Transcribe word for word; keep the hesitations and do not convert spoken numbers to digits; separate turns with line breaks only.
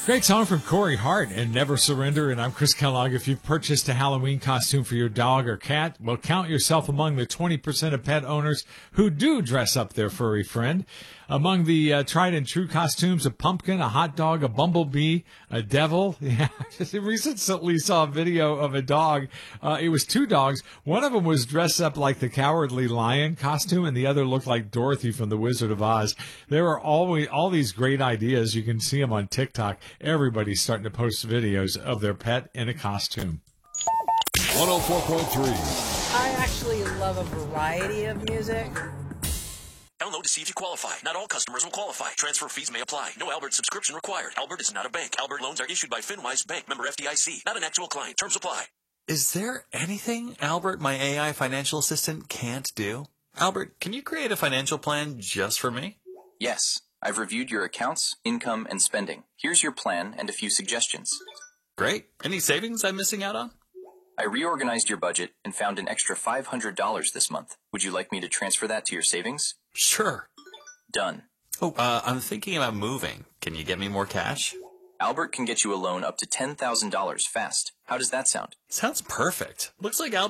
Great song from Corey Hart and Never Surrender. And I'm Chris Kellogg. If you've purchased a Halloween costume for your dog or cat, well, count yourself among the twenty percent of pet owners who do dress up their furry friend. Among the uh, tried and true costumes, a pumpkin, a hot dog, a bumblebee, a devil. Yeah, I recently saw a video of a dog. Uh, it was two dogs. One of them was dressed up like the Cowardly Lion costume, and the other looked like Dorothy from The Wizard of Oz. There are always all these great ideas. You can see them on TikTok. Everybody's starting to post videos of their pet in a costume.
one oh four point three.
I actually love a variety of music.
Download to see if you qualify. Not all customers will qualify. Transfer fees may apply. No Albert subscription required. Albert is not a bank. Albert loans are issued by FinWise Bank, member F D I C. Not an actual client. Terms apply.
Is there anything Albert, my A I financial assistant, can't do? Albert, can you create a financial plan just for me?
Yes. I've reviewed your accounts, income, and spending. Here's your plan and a few suggestions.
Great. Any savings I'm missing out on?
I reorganized your budget and found an extra five hundred dollars this month. Would you like me to transfer that to your savings?
Sure.
Done.
Oh, uh, I'm thinking about moving. Can you get me more cash?
Albert can get you a loan up to ten thousand dollars fast. How does that sound?
Sounds perfect. Looks like Albert